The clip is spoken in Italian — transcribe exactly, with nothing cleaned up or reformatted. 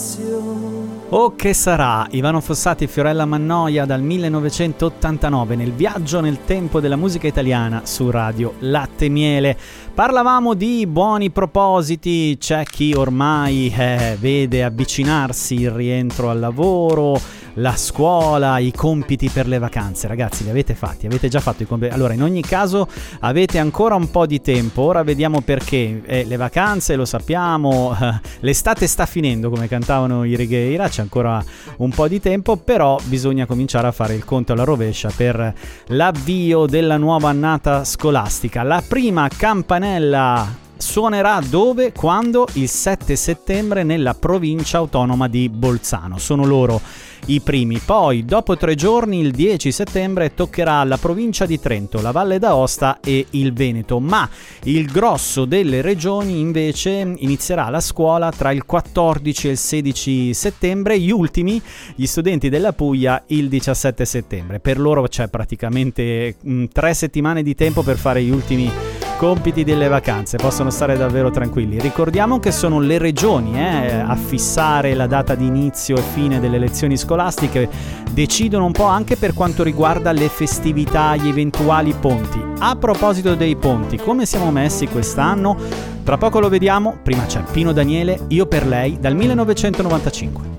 Oh, che sarà? Ivano Fossati e Fiorella Mannoia dal millenovecentottantanove nel viaggio nel tempo della musica italiana su Radio Latte e Miele. Parlavamo di buoni propositi, c'è chi ormai eh, vede avvicinarsi il rientro al lavoro, la scuola, i compiti per le vacanze. Ragazzi, li avete fatti? Avete già fatto i compiti? Allora, in ogni caso avete ancora un po' di tempo. Ora vediamo perché. Eh, le vacanze, lo sappiamo, eh, l'estate sta finendo, come cantavano i Righeira, c'è ancora un po' di tempo, però bisogna cominciare a fare il conto alla rovescia per l'avvio della nuova annata scolastica. La prima campanella suonerà dove? Quando? Il sette settembre nella provincia autonoma di Bolzano. Sono loro i primi. Poi dopo tre giorni, il dieci settembre, toccherà alla provincia di Trento, la Valle d'Aosta e il Veneto, ma il grosso delle regioni invece inizierà la scuola tra il quattordici e il sedici settembre, gli ultimi, gli studenti della Puglia, il diciassette settembre. Per loro c'è praticamente mh, tre settimane di tempo per fare gli ultimi compiti delle vacanze, possono stare davvero tranquilli. Ricordiamo che sono le regioni eh, a fissare la data di inizio e fine delle lezioni scolastiche, decidono un po' anche per quanto riguarda le festività, gli eventuali ponti. A proposito dei ponti, come siamo messi quest'anno? Tra poco lo vediamo, prima c'è Pino Daniele, Io per lei, dal millenovecentonovantacinque.